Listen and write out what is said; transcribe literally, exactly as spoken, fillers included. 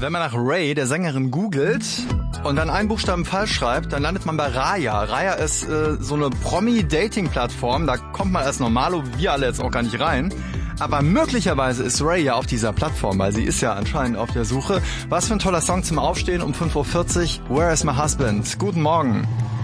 wenn man nach Ray, der Sängerin, googelt und dann einen Buchstaben falsch schreibt, dann landet man bei Raya. Raya ist äh, so eine Promi-Dating-Plattform, da kommt man als Normalo, wie wir alle jetzt auch gar nicht rein. Aber möglicherweise ist Ray ja auf dieser Plattform, weil sie ist ja anscheinend auf der Suche. Was für ein toller Song zum Aufstehen um fünf Uhr vierzig. Where is my husband? Guten Morgen.